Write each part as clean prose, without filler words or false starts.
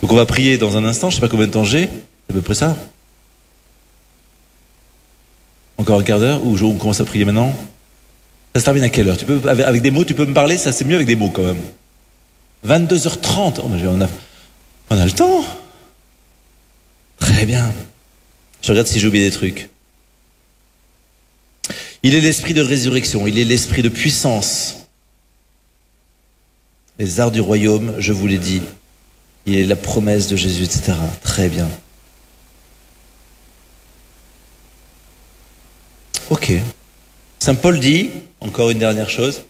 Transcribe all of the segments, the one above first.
Donc on va prier dans un instant, je sais pas combien de temps j'ai, c'est à peu près ça. Encore un quart d'heure, ou on commence à prier maintenant? Ça se termine à quelle heure? Tu peux, avec des mots, tu peux me parler? Ça, c'est mieux avec des mots quand même. 22h30. Oh, mais on a le temps. Très bien. Je regarde si j'ai oublié des trucs. Il est l'esprit de résurrection, il est l'esprit de puissance. Les arts du royaume, je vous l'ai dit. Il est la promesse de Jésus, etc. Très bien. Ok. Saint Paul dit, encore une dernière chose,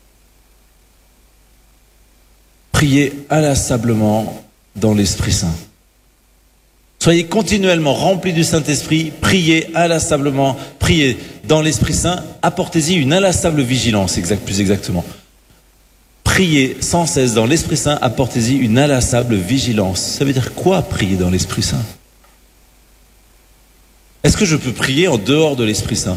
priez inlassablement dans l'Esprit Saint. Soyez continuellement remplis du Saint-Esprit, priez inlassablement, priez dans l'Esprit Saint, apportez-y une inlassable vigilance, plus exactement. Priez sans cesse dans l'Esprit Saint, apportez-y une inlassable vigilance. Ça veut dire quoi, prier dans l'Esprit Saint? Est-ce que je peux prier en dehors de l'Esprit Saint?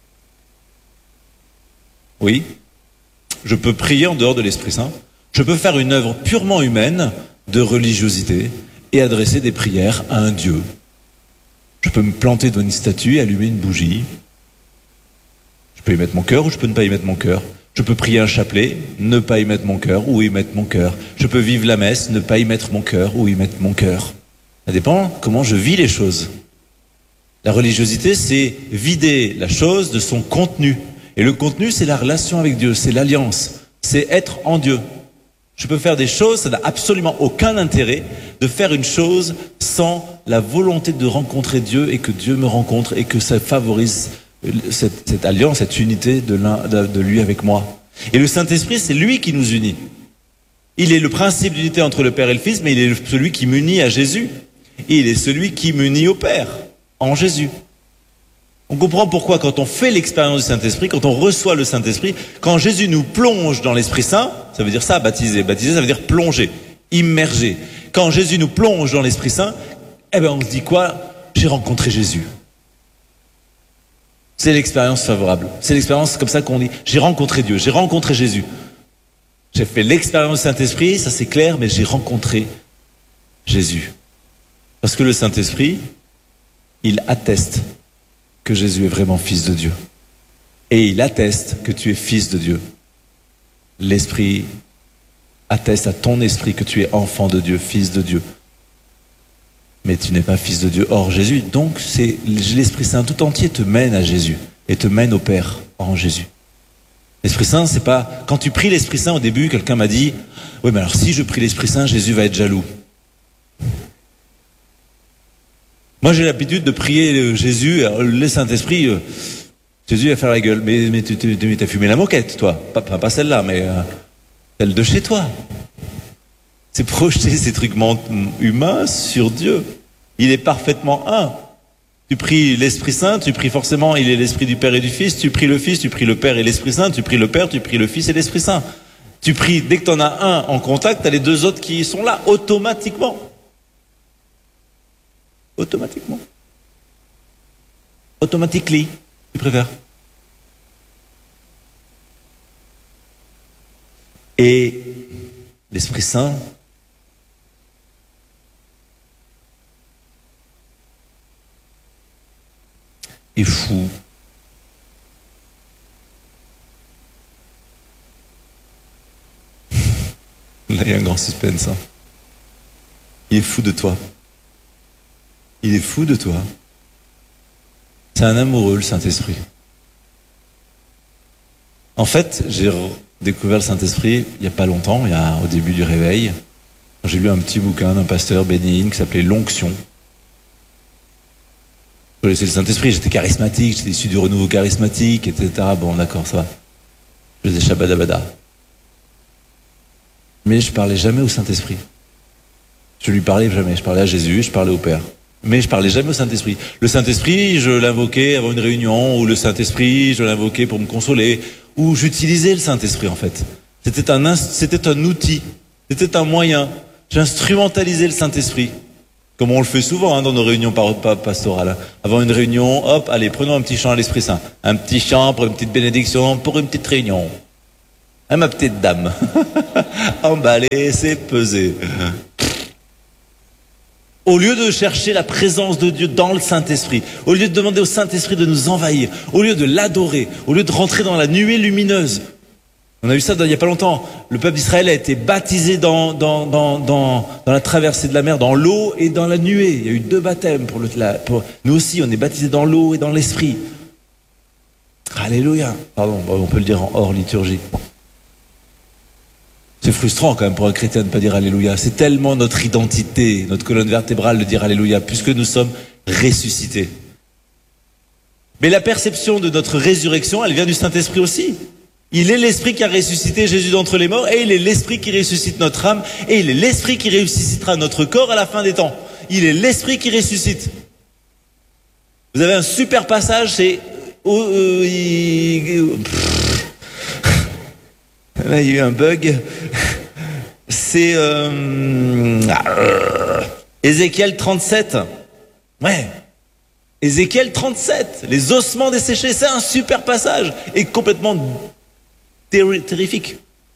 Oui, je peux prier en dehors de l'Esprit Saint. Je peux faire une œuvre purement humaine de religiosité et adresser des prières à un Dieu. Je peux me planter devant une statue et allumer une bougie. Je peux y mettre mon cœur ou je peux ne pas y mettre mon cœur. Je peux prier un chapelet, ne pas y mettre mon cœur ou y mettre mon cœur. Je peux vivre la messe, ne pas y mettre mon cœur ou y mettre mon cœur. Ça dépend comment je vis les choses. La religiosité, c'est vider la chose de son contenu. Et le contenu, c'est la relation avec Dieu, c'est l'alliance, c'est être en Dieu. Je peux faire des choses, ça n'a absolument aucun intérêt de faire une chose sans la volonté de rencontrer Dieu et que Dieu me rencontre et que ça favorise cette alliance, cette unité de lui avec moi. Et le Saint-Esprit, c'est lui qui nous unit. Il est le principe d'unité entre le Père et le Fils, mais il est celui qui m'unit à Jésus. Et il est celui qui m'unit au Père, en Jésus. On comprend pourquoi quand on fait l'expérience du Saint-Esprit, quand on reçoit le Saint-Esprit, quand Jésus nous plonge dans l'Esprit Saint, ça veut dire ça, baptiser. Baptiser, ça veut dire plonger, immerger. Quand Jésus nous plonge dans l'Esprit Saint, on se dit quoi? J'ai rencontré Jésus. C'est l'expérience favorable. C'est l'expérience comme ça qu'on dit, j'ai rencontré Dieu, j'ai rencontré Jésus. J'ai fait l'expérience du Saint-Esprit, ça c'est clair, mais j'ai rencontré Jésus. Parce que le Saint-Esprit, il atteste que Jésus est vraiment fils de Dieu. Et il atteste que tu es fils de Dieu. L'Esprit atteste à ton esprit que tu es enfant de Dieu, fils de Dieu. Mais tu n'es pas fils de Dieu hors Jésus. Donc c'est l'Esprit Saint tout entier te mène à Jésus et te mène au Père en Jésus. L'Esprit Saint, c'est pas... Quand tu pries l'Esprit Saint au début, quelqu'un m'a dit « Oui, mais alors si je prie l'Esprit Saint, Jésus va être jaloux. » Moi, j'ai l'habitude de prier Jésus, le Saint-Esprit, Jésus va faire la gueule. Mais t'as fumé la moquette, toi. Pas celle-là, mais celle de chez toi. C'est projeter ces trucs humains sur Dieu. Il est parfaitement un. Tu pries l'Esprit Saint, tu pries forcément, il est l'Esprit du Père et du Fils. Tu pries le Fils, tu pries le Père et l'Esprit Saint. Tu pries le Père, tu pries le Fils et l'Esprit Saint. Tu pries, dès que tu en as un en contact, tu as les deux autres qui sont là, automatiquement. Automatiquement. Automatically, tu préfères. Et l'Esprit Saint est fou. Là, il y a un grand suspense. Hein. Il est fou de toi. Il est fou de toi. C'est un amoureux, le Saint-Esprit. En fait, j'ai découvert le Saint-Esprit il n'y a pas longtemps, au début du réveil. J'ai lu un petit bouquin d'un pasteur bénédictin qui s'appelait L'Onction. Je connaissais le Saint-Esprit, j'étais charismatique, j'étais issu du renouveau charismatique, etc. Bon, d'accord, ça va. Je faisais Shabadabada. Mais je parlais jamais au Saint-Esprit. Je lui parlais jamais. Je parlais à Jésus, je parlais au Père. Mais je parlais jamais au Saint-Esprit. Le Saint-Esprit, je l'invoquais avant une réunion, ou le Saint-Esprit, je l'invoquais pour me consoler, ou j'utilisais le Saint-Esprit en fait. C'était un outil, c'était un moyen. J'instrumentalisais le Saint-Esprit, comme on le fait souvent dans nos réunions pastorales. Avant une réunion, hop, allez, prenons un petit chant à l'Esprit Saint. Un petit chant pour une petite bénédiction, pour une petite réunion. Hein, ma petite dame. Emballée, c'est pesé. Au lieu de chercher la présence de Dieu dans le Saint-Esprit, au lieu de demander au Saint-Esprit de nous envahir, au lieu de l'adorer, au lieu de rentrer dans la nuée lumineuse. On a vu ça il n'y a pas longtemps. Le peuple d'Israël a été baptisé dans la traversée de la mer, dans l'eau et dans la nuée. Il y a eu 2 baptêmes nous aussi, on est baptisés dans l'eau et dans l'esprit. Alléluia. Pardon, on peut le dire en hors liturgie. C'est frustrant quand même pour un chrétien de ne pas dire Alléluia. C'est tellement notre identité, notre colonne vertébrale de dire Alléluia, puisque nous sommes ressuscités. Mais la perception de notre résurrection, elle vient du Saint-Esprit aussi. Il est l'Esprit qui a ressuscité Jésus d'entre les morts, et il est l'Esprit qui ressuscite notre âme, et il est l'Esprit qui ressuscitera notre corps à la fin des temps. Il est l'Esprit qui ressuscite. Vous avez un super passage, c'est... Là, il y a eu un bug. C'est Ézéchiel 37. Ouais. Ézéchiel 37. Les ossements desséchés. C'est un super passage. Et complètement terrifique.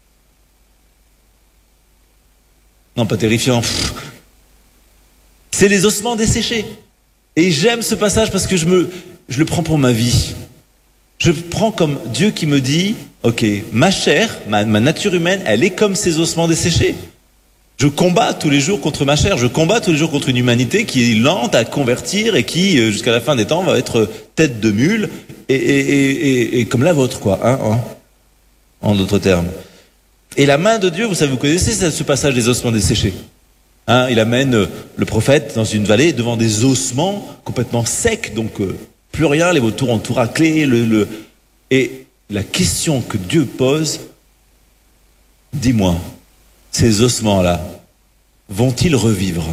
Non, pas terrifiant. C'est les ossements desséchés. Et j'aime ce passage parce que je le prends pour ma vie. Je prends comme Dieu qui me dit, ok, ma chair, ma nature humaine, elle est comme ces ossements desséchés. Je combats tous les jours contre ma chair, je combats tous les jours contre une humanité qui est lente à convertir et qui, jusqu'à la fin des temps, va être tête de mule et comme la vôtre, quoi, hein, en d'autres termes. Et la main de Dieu, vous savez, vous connaissez ce passage des ossements desséchés. Hein, il amène le prophète dans une vallée devant des ossements complètement secs, donc plus rien, les vautours ont tout raclé. Et la question que Dieu pose, dis-moi, ces ossements-là, vont-ils revivre?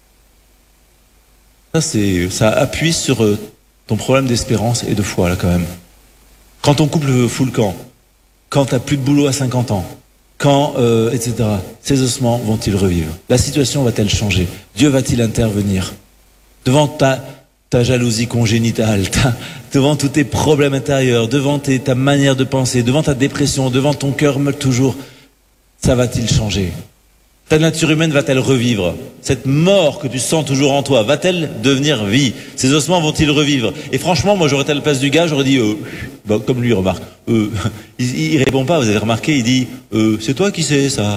Ça appuie sur ton problème d'espérance et de foi, là, quand même. Quand ton couple fout le camp, quand t'as plus de boulot à 50 ans, etc. Ces ossements vont-ils revivre? La situation va-t-elle changer? Dieu va-t-il intervenir? Devant ta jalousie congénitale, devant tous tes problèmes intérieurs, devant ta manière de penser, devant ta dépression, devant ton cœur toujours, ça va-t-il changer? Ta nature humaine va-t-elle revivre? Cette mort que tu sens toujours en toi, va-t-elle devenir vie? Ces ossements vont-ils revivre? Et franchement, moi j'aurais été à la place du gars, j'aurais dit, comme lui remarque, il répond pas, vous avez remarqué, il dit, c'est toi qui sais ça.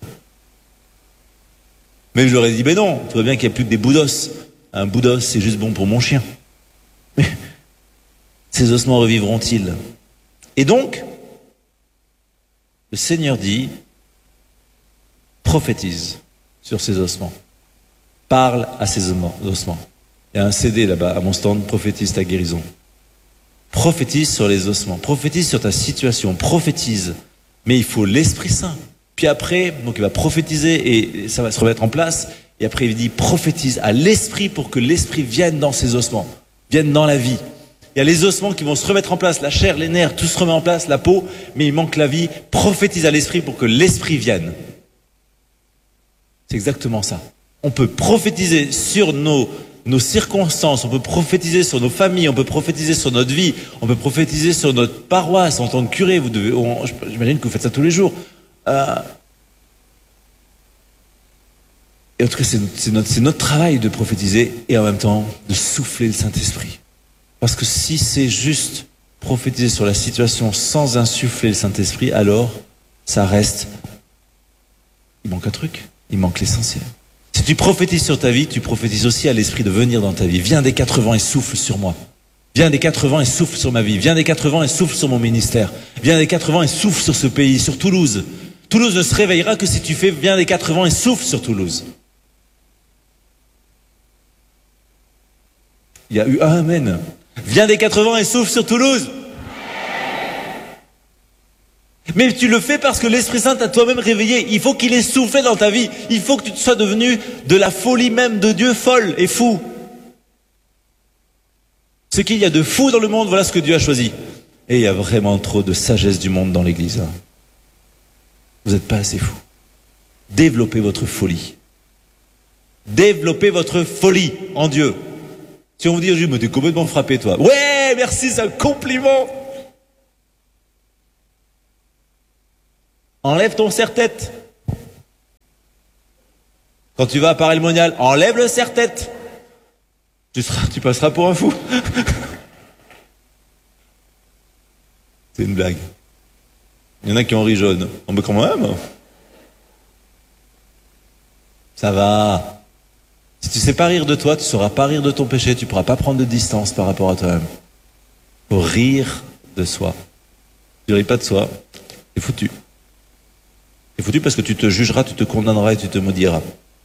Mais je leur ai dit, mais non, tu vois bien qu'il n'y a plus que des boudos. Un boudos, c'est juste bon pour mon chien. Mais ces ossements revivront-ils? Et donc, le Seigneur dit, prophétise sur ces ossements. Parle à ces ossements. Il y a un CD là-bas, à mon stand, prophétise ta guérison. Prophétise sur les ossements. Prophétise sur ta situation. Prophétise. Mais il faut l'Esprit Saint. Puis après, donc il va prophétiser et ça va se remettre en place. Et après, il dit prophétise à l'Esprit pour que l'Esprit vienne dans ces ossements, vienne dans la vie. Il y a les ossements qui vont se remettre en place, la chair, les nerfs, tout se remet en place, la peau, mais il manque la vie. Prophétise à l'Esprit pour que l'Esprit vienne. C'est exactement ça. On peut prophétiser sur nos circonstances, on peut prophétiser sur nos familles, on peut prophétiser sur notre vie, on peut prophétiser sur notre paroisse en tant que curé. J'imagine que vous faites ça tous les jours. Et en tout cas, c'est notre travail de prophétiser et en même temps de souffler le Saint-Esprit. Parce que si c'est juste prophétiser sur la situation sans insuffler le Saint-Esprit, alors ça reste... Il manque un truc, il manque l'essentiel. Si tu prophétises sur ta vie, tu prophétises aussi à l'Esprit de venir dans ta vie. Viens des 4 vents et souffle sur moi. Viens des 4 vents et souffle sur ma vie. Viens des 4 vents et souffle sur mon ministère. Viens des 4 vents et souffle sur ce pays, sur Toulouse. Toulouse ne se réveillera que si tu fais viens des 4 vents et souffle sur Toulouse. Il y a eu un amen. Viens des 4 vents et souffle sur Toulouse. Mais tu le fais parce que l'Esprit Saint t'a toi-même réveillé. Il faut qu'il ait soufflé dans ta vie. Il faut que tu sois devenu de la folie même de Dieu, folle et fou. Ce qu'il y a de fou dans le monde, voilà ce que Dieu a choisi. Et il y a vraiment trop de sagesse du monde dans l'Église. Vous n'êtes pas assez fou. Développez votre folie. Développez votre folie en Dieu. Si on vous dit, mais t'es complètement frappé, toi. Ouais, merci, c'est un compliment. Enlève ton serre-tête. Quand tu vas à Paris le Monial, enlève le serre-tête. Tu passeras pour un fou. C'est une blague. Il y en a qui en rient jaune. On me quand même. Ça va. Si tu sais pas rire de toi, tu sauras pas rire de ton péché, tu pourras pas prendre de distance par rapport à toi-même. Faut rire de soi. Tu ris pas de soi, c'est foutu. C'est foutu parce que tu te jugeras, tu te condamneras et tu te maudiras.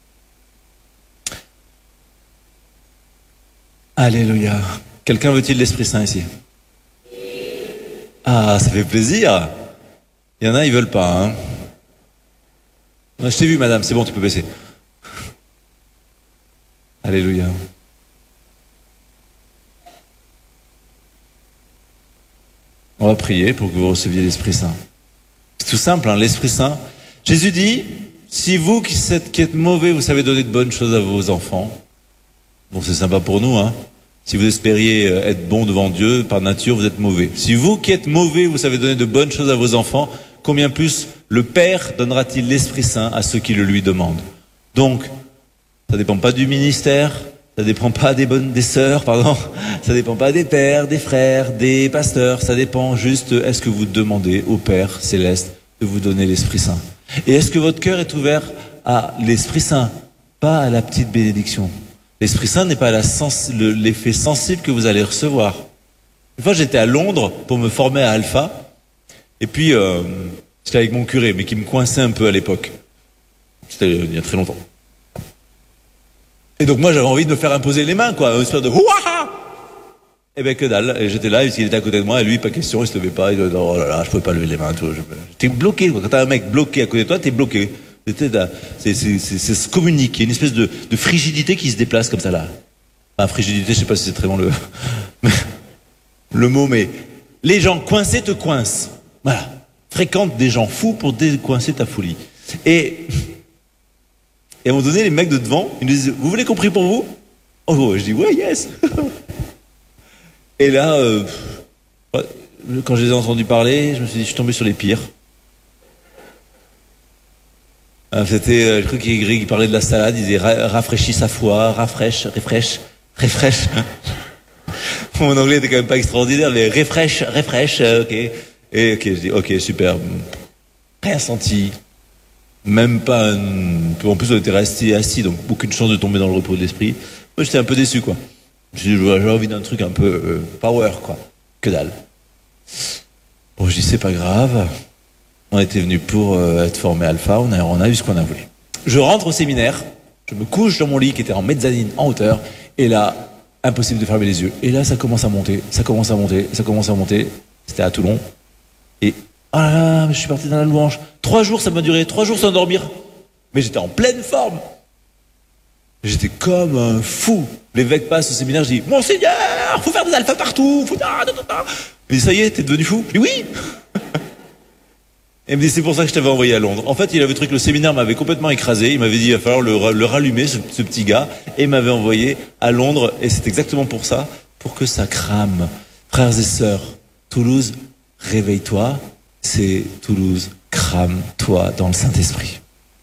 Alléluia. Quelqu'un veut-il l'Esprit Saint ici? Ah, ça fait plaisir. Il y en a, ils veulent pas, hein. Je t'ai vu, madame, c'est bon, tu peux baisser. Alléluia. On va prier pour que vous receviez l'Esprit Saint. C'est tout simple, hein, l'Esprit Saint. Jésus dit, si vous qui êtes mauvais, vous savez donner de bonnes choses à vos enfants, bon, c'est sympa pour nous, hein. Si vous espériez être bon devant Dieu, par nature, vous êtes mauvais. Si vous qui êtes mauvais, vous savez donner de bonnes choses à vos enfants, combien plus le Père donnera-t-il l'Esprit Saint à ceux qui le lui demandent? Donc, ça dépend pas du ministère, ça dépend pas des sœurs, pardon, ça dépend pas des pères, des frères, des pasteurs, ça dépend juste, est-ce que vous demandez au Père Céleste de vous donner l'Esprit Saint? Et est-ce que votre cœur est ouvert à l'Esprit Saint, pas à la petite bénédiction? L'Esprit Saint n'est pas l'effet sensible que vous allez recevoir. Une fois, j'étais à Londres pour me former à Alpha, et puis j'étais avec mon curé, mais qui me coinçait un peu à l'époque. C'était il y a très longtemps. Et donc moi, j'avais envie de me faire imposer les mains, quoi, une espèce de ouah. Eh ben que dalle. Et j'étais là, il était à côté de moi, et lui, pas question, il se levait pas. Il disait, oh là là, je pouvais pas lever les mains. J'étais bloqué. Quand t'as un mec bloqué à côté de toi, t'es bloqué. C'est se communique. Il y a une espèce de frigidité qui se déplace comme ça là. Enfin, frigidité, je sais pas si c'est très bon le mot, mais les gens coincés te coincent. Voilà. Fréquente des gens fous pour décoincer ta folie. Et à un moment donné, les mecs de devant, ils nous disent, vous voulez qu'on prie pour vous? Oh, je dis, ouais, yes. Et là, quand je les ai entendus parler, je me suis dit, je suis tombé sur les pires. C'était, je crois qu'il parlait de la salade, il disait rafraîchis sa foi, refresh. Mon anglais était quand même pas extraordinaire, mais refresh, ok. Et ok, je dis, ok, super. Rien senti. Même pas en plus, on était resté assis, donc aucune chance de tomber dans le repos de l'esprit. Moi, j'étais un peu déçu, quoi. J'avais envie d'un truc un peu power, quoi. Que dalle. Bon, je dis, c'est pas grave. On était venus pour être formés Alpha, on a eu ce qu'on a voulu. Je rentre au séminaire, je me couche dans mon lit qui était en mezzanine, en hauteur, et là, impossible de fermer les yeux. Et là, ça commence à monter. C'était à Toulon. Et, oh là là, je suis parti dans la louange. 3 jours, ça m'a duré, 3 jours sans dormir. Mais j'étais en pleine forme. J'étais comme un fou. L'évêque passe au séminaire, je dis, Monseigneur, faut faire des alphas partout, Il me dit, ça y est, t'es devenu fou? Je dis, oui. Et il me dit, c'est pour ça que je t'avais envoyé à Londres. En fait, il avait trouvé que le séminaire m'avait complètement écrasé. Il m'avait dit, il va falloir le rallumer, ce petit gars. Et il m'avait envoyé à Londres. Et c'est exactement pour ça, pour que ça crame. Frères et sœurs, Toulouse, réveille-toi. C'est Toulouse, crame-toi dans le Saint-Esprit.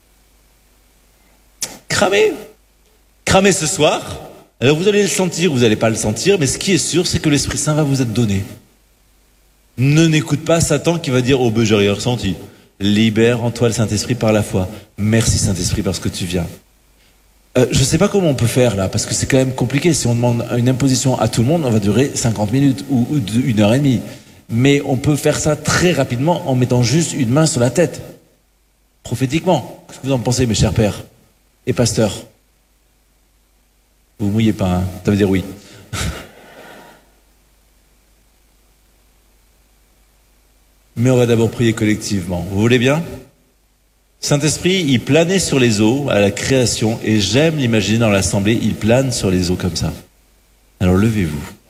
Cramez ce soir. Alors vous allez le sentir, vous n'allez pas le sentir. Mais ce qui est sûr, c'est que l'Esprit Saint va vous être donné. Ne n'écoute pas Satan qui va dire, oh ben j'ai rien ressenti. Libère en toi le Saint-Esprit par la foi. Merci Saint-Esprit parce que tu viens. Je sais pas comment on peut faire là, parce que c'est quand même compliqué. Si on demande une imposition à tout le monde, on va durer 50 minutes ou 1h30. Mais on peut faire ça très rapidement en mettant juste une main sur la tête. Prophétiquement. Qu'est-ce que vous en pensez, mes chers pères et pasteurs? Vous mouillez pas, hein? Ça veut dire oui. Mais on va d'abord prier collectivement. Vous voulez bien? Saint-Esprit, il planait sur les eaux à la création, et j'aime l'imaginer dans l'assemblée, il plane sur les eaux comme ça. Alors levez-vous.